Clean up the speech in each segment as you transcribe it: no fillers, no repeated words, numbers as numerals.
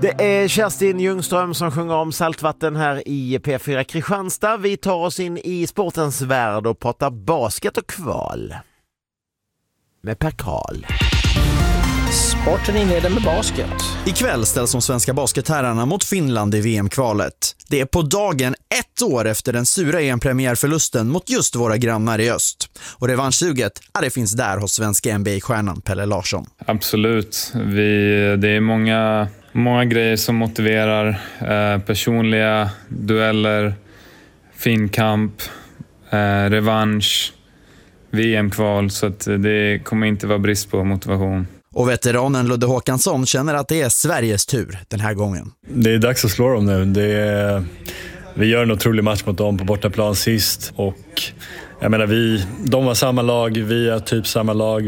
Det är Kerstin Ljungström som sjunger om saltvatten här i P4 Kristianstad. Vi tar oss in i sportens värld och pratar basket och kval. Med Per Karl. Sporten inleder med basket. Ikväll ställs de svenska basketherrarna mot Finland i VM-kvalet. Det är på dagen 1 år efter den sura EM-premiärförlusten mot just våra grannar i öst. Och revanschsuget, det finns där hos svenska NBA-stjärnan Pelle Larsson. Absolut. Det är många grejer som motiverar. Personliga dueller, fin kamp, revansch, VM-kval. Så att det kommer inte vara brist på motivation. Och veteranen Ludde Håkansson känner att det är Sveriges tur den här gången. Det är dags att slå dem nu. Vi gör en otrolig match mot dem på bortaplan sist. Och jag menar, de var samma lag, vi är typ samma lag.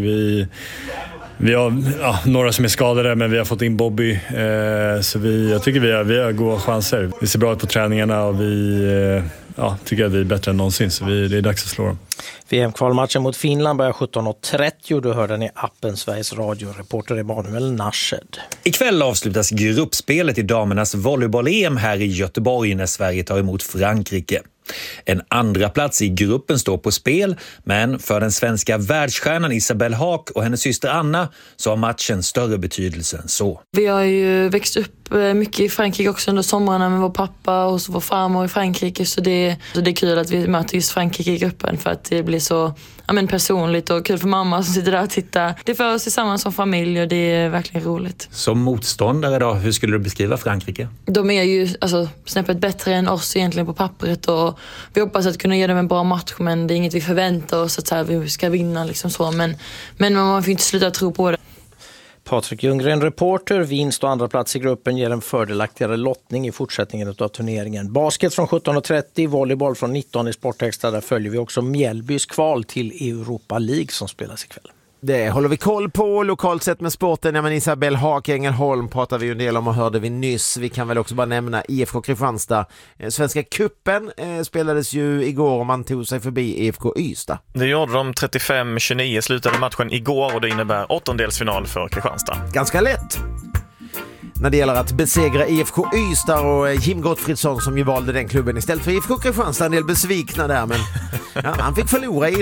Vi har några som är skadade, men vi har fått in Bobby. Så jag tycker vi har goda chanser. Vi ser bra ut på träningarna och vi tycker att vi är bättre än någonsin. Så det är dags att slå dem. VM-kvalmatchen mot Finland börjar 17.30. Du hör den i appen Sveriges Radio. Reporter Emanuel Narshed. Ikväll avslutas gruppspelet i damernas volleyboll-EM här i Göteborg när Sverige tar emot Frankrike. En andra plats i gruppen står på spel, men för den svenska världsstjärnan Isabelle Haak och hennes syster Anna så har matchen större betydelse än så. Vi har ju växt upp mycket i Frankrike också under somrarna med vår pappa och så vår farmor i Frankrike, så det är kul att vi möter just Frankrike i gruppen för att det blir så personligt och kul för mamma som sitter där och tittar. Det för oss tillsammans som familj och det är verkligen roligt. Som motståndare då, hur skulle du beskriva Frankrike? De är ju snäppet bättre än oss egentligen på pappret och vi hoppas att kunna ge dem en bra match, men det är inget vi förväntar oss att vi ska vinna liksom så, men man får inte sluta tro på det. Patrik Ljunggren, reporter. Vinst och andra plats i gruppen ger en fördelaktigare lottning i fortsättningen av turneringen. Basket från 17.30, volleyboll från 19 i Sportextra. Där följer vi också Mjällbys kval till Europa League som spelas ikväll. Det håller vi koll på lokalt sett med sporten. Ja, men Isabelle Haak, Ängelholm pratar vi ju en del om och hörde vi nyss. Vi kan väl också bara nämna IFK Kristianstad. Svenska kuppen spelades ju igår och man tog sig förbi IFK Ystad. Det gjorde de 35-29 slutade matchen igår och det innebär åttondelsfinal för Kristianstad. Ganska lätt när det gäller att besegra IFK Ystad och Jim Gottfridsson som ju valde den klubben istället för IFK Kristianstad. En del besvikna där, men han fick förlora i